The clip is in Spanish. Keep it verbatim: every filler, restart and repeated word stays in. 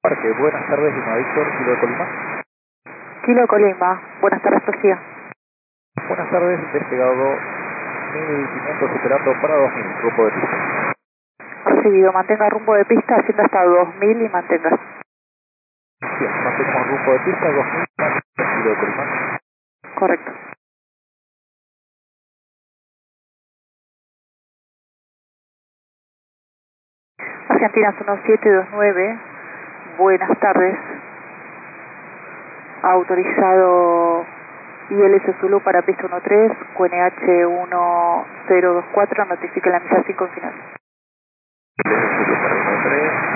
Parque, buenas tardes, Lima Víctor, Kilo de Colima. Kilo Colima, buenas tardes, Sofía. Buenas tardes, despegado mil quinientos superando para dos mil, rumbo de pista. Recibido, mantenga rumbo de pista, haciendo hasta dos mil y mantenga. Bien, mantenemos rumbo de pista, dos mil, Kilo de Colima. Correcto. Argentina uno siete dos nueve, buenas tardes. Autorizado I L S Zulu para pista uno tres, Q N H uno cero dos cuatro, notifique la misa cinco en final. I L S Zulu para uno tres.